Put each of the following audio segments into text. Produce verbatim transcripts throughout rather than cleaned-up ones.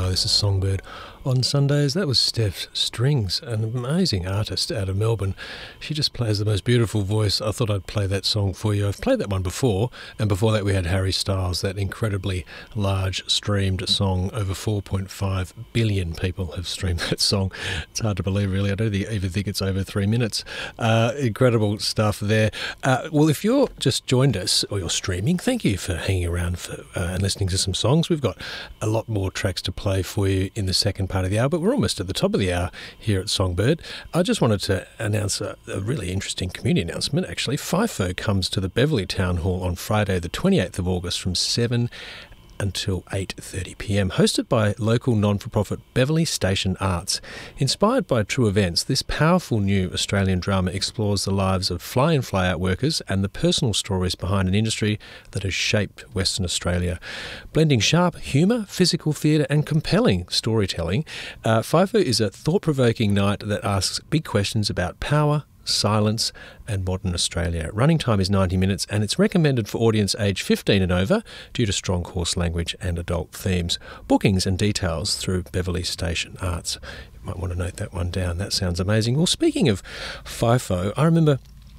hour. This is Songbird on Sundays. That was Steph Strings, an amazing artist out of Melbourne. She just plays the most beautiful voice. I thought I'd play that song for you. I've played that one before, and before that we had Harry Styles, that incredibly large streamed song. Over four point five billion people have streamed that song. It's hard to believe, really. I don't even think it's over three minutes. Uh, incredible stuff there. Uh, well, if you're just joined us or you're streaming, thank you for hanging around for, uh, and listening to some songs. We've got a lot more tracks to play for you in the second part of the hour, but we're almost at the top of the hour here at Songbird. I just wanted to announce a, a really interesting community announcement, actually. FIFO comes to the Beverley Town Hall on Friday the twenty-eighth of August from seven until eight thirty p m, hosted by local non-for-profit Beverley Station Arts. Inspired by true events, this powerful new Australian drama explores the lives of fly-in fly-out workers and the personal stories behind an industry that has shaped Western Australia. Blending sharp humour, physical theatre and compelling storytelling, uh, FIFO is a thought-provoking night that asks big questions about power, silence and modern Australia. Running time is ninety minutes and it's recommended for audience age fifteen and over due to strong coarse language and adult themes. Bookings and details through Beverley Station Arts. You might want to note that one down. That sounds amazing. Well, speaking of FIFO, I remember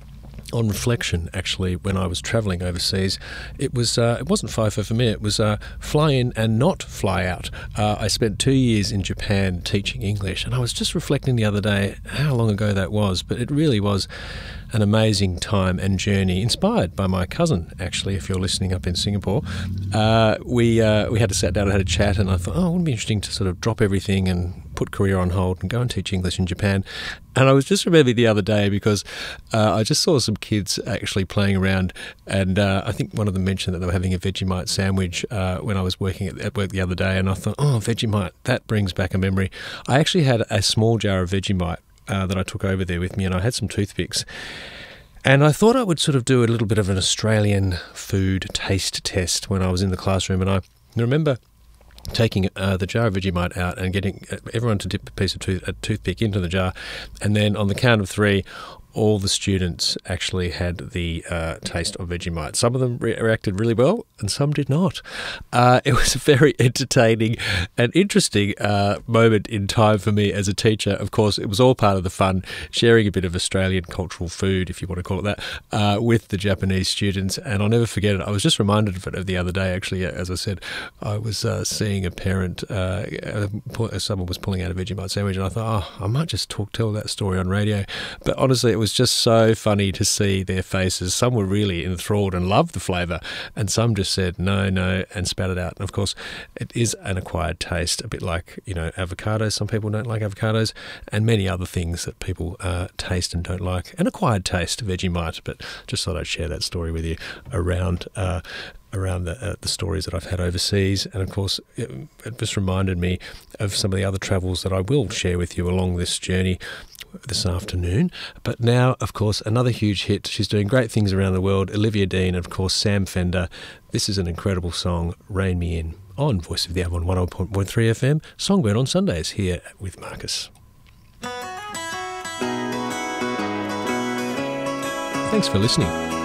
on reflection, actually, when I was travelling overseas, it was uh, it wasn't FIFO for me. It was uh, fly in and not fly out. Uh, I spent two years in Japan teaching English, and I was just reflecting the other day how long ago that was. But it really was an amazing time and journey, inspired by my cousin, actually, if you're listening up in Singapore. Uh, we uh, we had to sit down and had a chat, and I thought, oh, it would be interesting to sort of drop everything and put career on hold and go and teach English in Japan. And I was just remembering the other day because uh, I just saw some kids actually playing around, and uh, I think one of them mentioned that they were having a Vegemite sandwich uh, when I was working at, at work the other day, and I thought, oh, Vegemite, that brings back a memory. I actually had a small jar of Vegemite uh, that I took over there with me, and I had some toothpicks. And I thought I would sort of do a little bit of an Australian food taste test when I was in the classroom, and I remember taking uh, the jar of Vegemite out and getting everyone to dip a piece of tooth, a toothpick into the jar, and then on the count of three, all the students actually had the uh, taste of Vegemite. Some of them re- reacted really well and some did not. Uh, it was a very entertaining and interesting uh, moment in time for me as a teacher. Of course, it was all part of the fun, sharing a bit of Australian cultural food, if you want to call it that, uh, with the Japanese students. And I'll never forget it. I was just reminded of it the other day, actually. As I said, I was uh, seeing a parent, uh, someone was pulling out a Vegemite sandwich, and I thought, oh, I might just talk, tell that story on radio. But honestly, it was just so funny to see their faces. Some were really enthralled and loved the flavour, and some just said no, no, and spat it out. And of course, it is an acquired taste, a bit like, you know, avocados. Some people don't like avocados, and many other things that people uh, taste and don't like. An acquired taste, Vegemite. But just thought I'd share that story with you around uh, around the, uh, the stories that I've had overseas. And of course, it, it just reminded me of some of the other travels that I will share with you along this journey this afternoon. But now, of course, another huge hit. She's doing great things around the world. Olivia Dean, and of course, Sam Fender. This is an incredible song, Rain Me In, on Voice of the Avon one oh point three F M. Songbird on Sundays here with Marcus. Thanks for listening.